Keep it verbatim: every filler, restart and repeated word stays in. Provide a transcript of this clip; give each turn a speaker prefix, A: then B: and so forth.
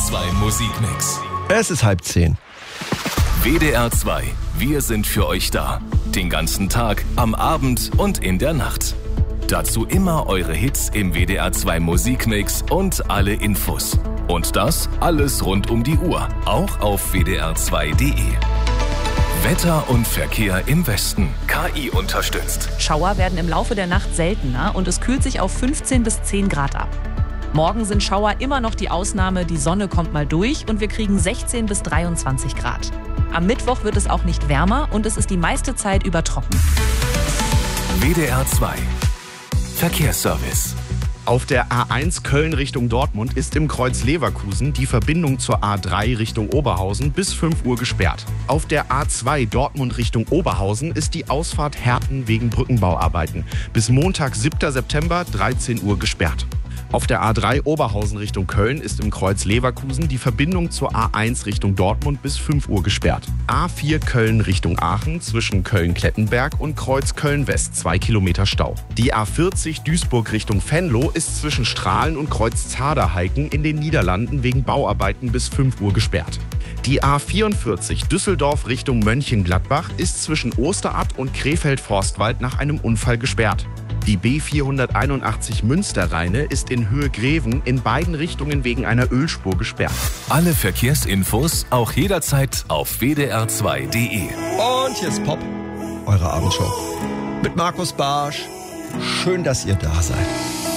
A: zwei Musikmix.
B: Es ist halb zehn.
A: W D R zwei, wir sind für euch da. Den ganzen Tag, am Abend und in der Nacht. Dazu immer eure Hits im W D R zwei Musikmix und alle Infos. Und das alles rund um die Uhr, auch auf w d r zwei punkt d e. Wetter und Verkehr im Westen. K I unterstützt.
C: Schauer werden im Laufe der Nacht seltener und es kühlt sich auf fünfzehn bis zehn Grad ab. Morgen sind Schauer immer noch die Ausnahme, die Sonne kommt mal durch und wir kriegen sechzehn bis dreiundzwanzig Grad. Am Mittwoch wird es auch nicht wärmer und es ist die meiste Zeit über trocken.
A: W D R zwei Verkehrsservice.
D: Auf der A eins Köln Richtung Dortmund ist im Kreuz Leverkusen die Verbindung zur A drei Richtung Oberhausen bis fünf Uhr gesperrt. Auf der A zwei Dortmund Richtung Oberhausen ist die Ausfahrt Herten wegen Brückenbauarbeiten bis Montag, siebter September, dreizehn Uhr gesperrt. Auf der A drei Oberhausen Richtung Köln ist im Kreuz Leverkusen die Verbindung zur A eins Richtung Dortmund bis fünf Uhr gesperrt. A vier Köln Richtung Aachen zwischen Köln-Klettenberg und Kreuz Köln-West zwei Kilometer Stau. Die A vierzig Duisburg Richtung Venlo ist zwischen Strahlen und Kreuz Zaderheiken in den Niederlanden wegen Bauarbeiten bis fünf Uhr gesperrt. Die A vierundvierzig Düsseldorf Richtung Mönchengladbach ist zwischen Osterath und Krefeld-Forstwald nach einem Unfall gesperrt. Die B vierhunderteinundachtzig Münster-Rheine ist in Höhe Greven in beiden Richtungen wegen einer Ölspur gesperrt.
A: Alle Verkehrsinfos auch jederzeit auf w d r zwei punkt d e.
B: Und hier ist Pop, eure Abendshow. Mit Markus Barsch. Schön, dass ihr da seid.